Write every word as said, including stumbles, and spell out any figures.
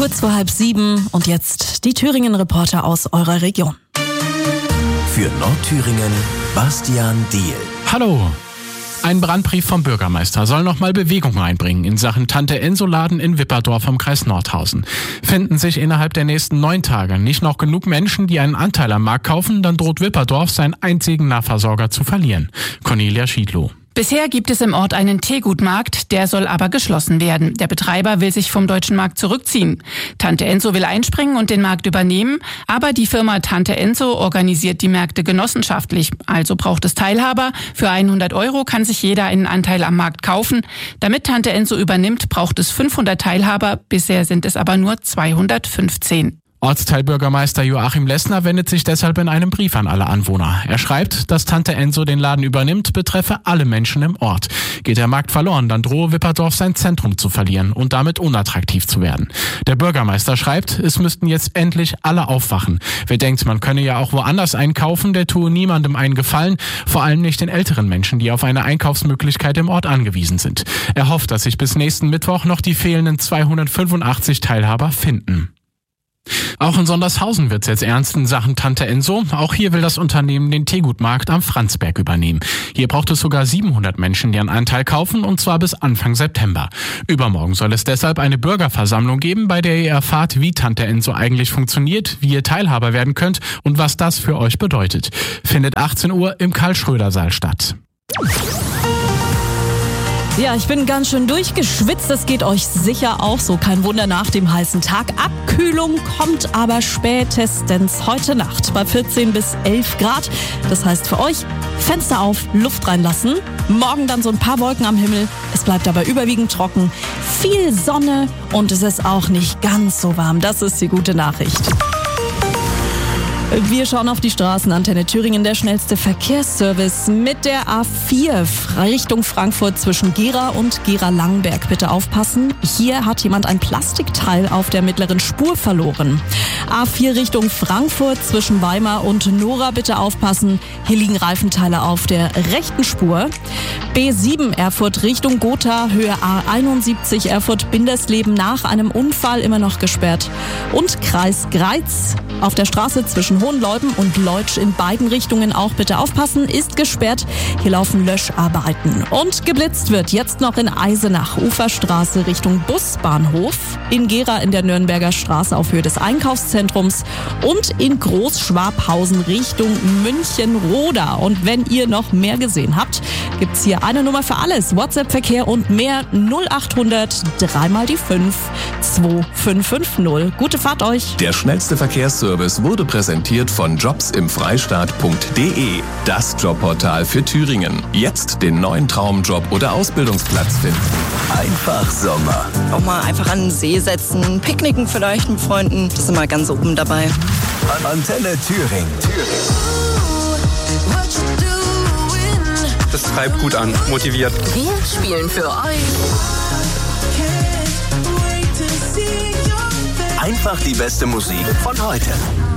Kurz vor halb sieben und jetzt die Thüringen-Reporter aus eurer Region. Für Nordthüringen, Bastian Diehl. Hallo. Ein Brandbrief vom Bürgermeister soll nochmal Bewegung reinbringen in Sachen Tante-Enso-Laden in Wipperdorf vom Kreis Nordhausen. Finden sich innerhalb der nächsten neun Tage nicht noch genug Menschen, die einen Anteil am Markt kaufen, dann droht Wipperdorf seinen einzigen Nahversorger zu verlieren. Cornelia Schiedlow. Bisher gibt es im Ort einen Teegutmarkt, der soll aber geschlossen werden. Der Betreiber will sich vom deutschen Markt zurückziehen. Tante Enso will einspringen und den Markt übernehmen, aber die Firma Tante Enso organisiert die Märkte genossenschaftlich. Also braucht es Teilhaber. Für hundert Euro kann sich jeder einen Anteil am Markt kaufen. Damit Tante Enso übernimmt, braucht es fünfhundert Teilhaber. Bisher sind es aber nur zweihundertfünfzehn. Ortsteilbürgermeister Joachim Lessner wendet sich deshalb in einem Brief an alle Anwohner. Er schreibt, dass Tante Enso den Laden übernimmt, betreffe alle Menschen im Ort. Geht der Markt verloren, dann drohe Wipperdorf sein Zentrum zu verlieren und damit unattraktiv zu werden. Der Bürgermeister schreibt, es müssten jetzt endlich alle aufwachen. Wer denkt, man könne ja auch woanders einkaufen, der tue niemandem einen Gefallen, vor allem nicht den älteren Menschen, die auf eine Einkaufsmöglichkeit im Ort angewiesen sind. Er hofft, dass sich bis nächsten Mittwoch noch die fehlenden zweihundertfünfundachtzig Teilhaber finden. Auch in Sondershausen wird's jetzt ernst in Sachen Tante Enso. Auch hier will das Unternehmen den Teegutmarkt am Franzberg übernehmen. Hier braucht es sogar siebenhundert Menschen, die einen Anteil kaufen, und zwar bis Anfang September. Übermorgen soll es deshalb eine Bürgerversammlung geben, bei der ihr erfahrt, wie Tante Enso eigentlich funktioniert, wie ihr Teilhaber werden könnt und was das für euch bedeutet. Findet achtzehn Uhr im Karl-Schröder-Saal statt. Ja, ich bin ganz schön durchgeschwitzt, das geht euch sicher auch so. Kein Wunder nach dem heißen Tag. Abkühlung kommt aber spätestens heute Nacht bei vierzehn bis elf Grad. Das heißt für euch, Fenster auf, Luft reinlassen. Morgen dann so ein paar Wolken am Himmel. Es bleibt aber überwiegend trocken. Viel Sonne und es ist auch nicht ganz so warm. Das ist die gute Nachricht. Wir schauen auf die Straßen. Antenne Thüringen, der schnellste Verkehrsservice mit der A vier Richtung Frankfurt zwischen Gera und Gera-Langenberg. Bitte aufpassen, hier hat jemand ein Plastikteil auf der mittleren Spur verloren. A vier Richtung Frankfurt zwischen Weimar und Nora, bitte aufpassen, hier liegen Reifenteile auf der rechten Spur. B sieben Erfurt Richtung Gotha, Höhe A einundsiebzig Erfurt-Bindersleben nach einem Unfall immer noch gesperrt. Und Kreis Greiz auf der Straße zwischen Hohenleuben und Leutsch in beiden Richtungen auch bitte aufpassen, ist gesperrt. Hier laufen Löscharbeiten. Und geblitzt wird jetzt noch in Eisenach, Uferstraße Richtung Busbahnhof, in Gera in der Nürnberger Straße auf Höhe des Einkaufszentrums und in Großschwabhausen Richtung München-Roda. Und wenn ihr noch mehr gesehen habt, gibt's hier eine Nummer für alles. WhatsApp-Verkehr und mehr null achthundert drei mal die fünf zwei fünf fünf null. Gute Fahrt euch. Der schnellste Verkehrsservice wurde präsentiert von jobs im freistaat punkt de, das Jobportal für Thüringen. Jetzt den neuen Traumjob oder Ausbildungsplatz finden. Einfach Sommer. Auch mal einfach an den See setzen, picknicken vielleicht mit Freunden. Das ist immer ganz oben dabei. Antenne Thüringen. Das treibt gut an, motiviert. Wir spielen für euch Einfach die beste Musik von heute.